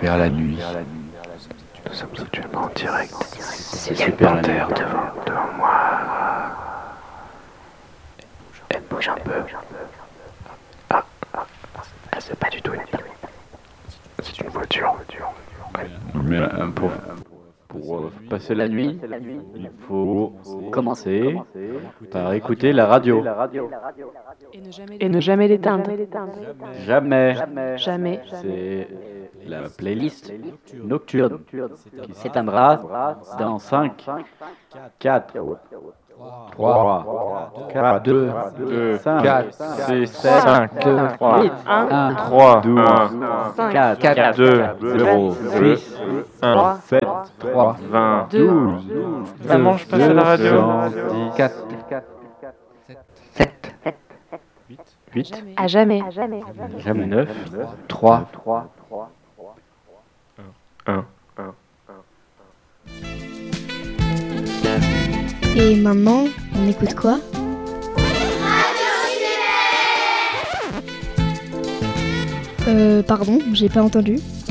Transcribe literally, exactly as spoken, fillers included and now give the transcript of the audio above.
vers la nuit. Nous sommes actuellement en direct. C'est super terre devant, devant moi. Elle bouge un peu. Ah, ah, ah, c'est pas du tout une C'est une voiture. Mais euh, pour, pour euh, passer la nuit, il faut commencer par écouter la radio. Et ne jamais l'éteindre. Jamais. Jamais. C'est la playlist nocturne qui s'éteindra dans cinq, quatre, trois, quatre, deux, cinq, quatre, six, cinq, sept, trois, huit, un, trois, douze, cinq, quatre, deux, zéro, six, un, sept, trois, vingt, deux, douze. Maman, je passe à la radio. dix, quatre, sept, huit, à jamais. jamais neuf, trois, un. Et maintenant, on écoute quoi? Euh, pardon, j'ai pas entendu.